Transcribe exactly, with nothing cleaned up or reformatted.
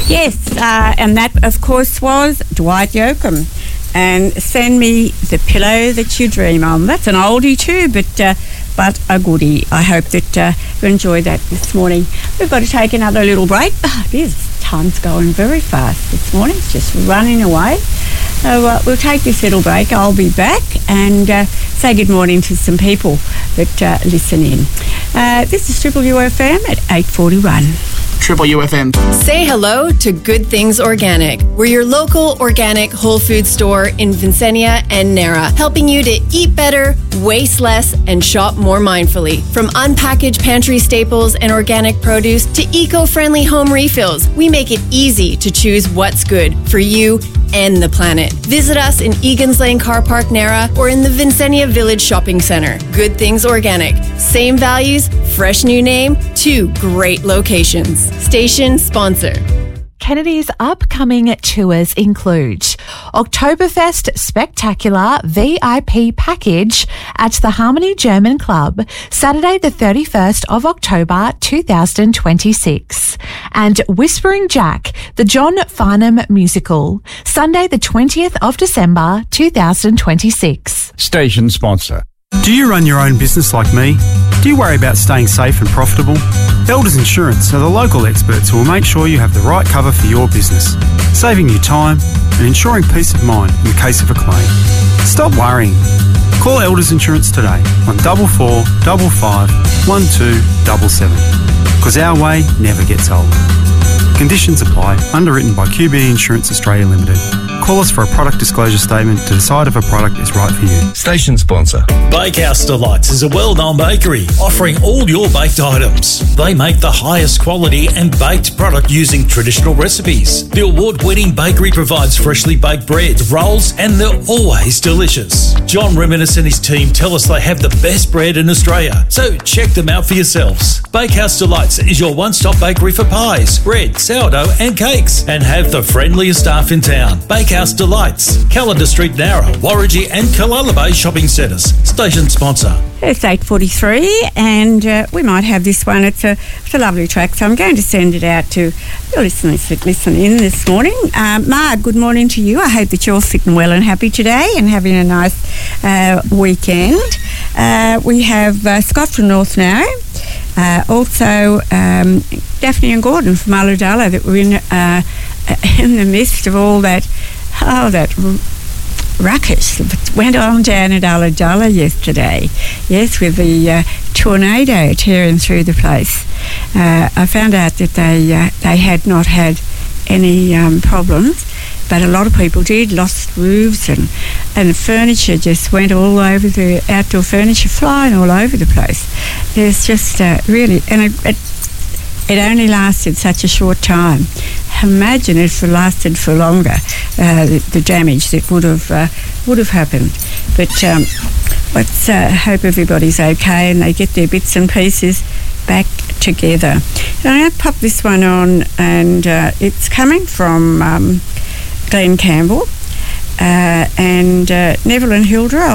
Yes, uh, and that, of course, was Dwight Yoakam. And Send Me the Pillow That You Dream On. That's an oldie too, but uh, but a goodie. I hope that uh, you enjoyed that this morning. We've got to take another little break. Oh, it is. Time's going very fast this morning. It's just running away. So uh, we'll take this little break. I'll be back and uh, say good morning to some people that uh, listen in. Uh, this is Triple U F M at eight forty-one. Triple U F M. Say hello to Good Things Organic. We're your local organic whole food store in Vincennia and Nara, helping you to eat better, waste less, and shop more mindfully. From unpackaged pantry staples and organic produce to eco-friendly home refills, we make it easy to choose what's good for you and the planet. Visit us in Egan's Lane Car Park, Nara, or in the Vincennia Village Shopping Centre. Good Things Organic. Same values, fresh new name, two great locations. Station sponsor. Kennedy's upcoming tours include Oktoberfest Spectacular V I P Package at the Harmony German Club, Saturday the thirty-first of October two thousand twenty-six, and Whispering Jack, the John Farnham Musical, Sunday the twentieth of December two thousand twenty-six. Station sponsor. Do you run your own business like me? Do you worry about staying safe and profitable? Elders Insurance are the local experts who will make sure you have the right cover for your business, saving you time and ensuring peace of mind in the case of a claim. Stop worrying. Call Elders Insurance today on double four double five one two double seven, because our way never gets old. Conditions apply. Underwritten by Q B E Insurance Australia Limited. Call us for a product disclosure statement to decide if a product is right for you. Station sponsor. Bakehouse Delights is a well-known bakery offering all your baked items. They make the highest quality and baked product using traditional recipes. The award-winning bakery provides freshly baked breads, rolls, and they're always delicious. John Reminis and his team tell us they have the best bread in Australia, so check them out for yourselves. Bakehouse Delights is your one-stop bakery for pies, bread, sourdough and cakes, and have the friendliest staff in town. Bakehouse Delights, Calendar Street, Nara, Warragee and Killala Bay shopping centres. Station sponsor. It's eight forty-three and uh, we might have this one. It's a, it's a lovely track, so I'm going to send it out to your listeners that listen in this morning. Um, Marg, good morning to you. I hope that you're fit and well and happy today and having a nice uh, weekend. Uh, we have uh, Scott from North Narre. Uh, also, um, Daphne and Gordon from Ulladulla that were in uh, in the midst of all that, oh, that ruckus that went on down at Ulladulla yesterday. Yes, with the uh, tornado tearing through the place. Uh, I found out that they uh, they had not had any um, problems, but a lot of people did, lost roofs and, and furniture just went all over, the outdoor furniture flying all over the place. It's just uh, really, and it, it, it only lasted such a short time. Imagine if it lasted for longer, uh, the, the damage that would have uh, would have happened. But um, let's uh, hope everybody's okay and they get their bits and pieces back together. And I'm going to pop this one on, and uh, it's coming from um, Glenn Campbell uh, and uh, Neville and Hilda.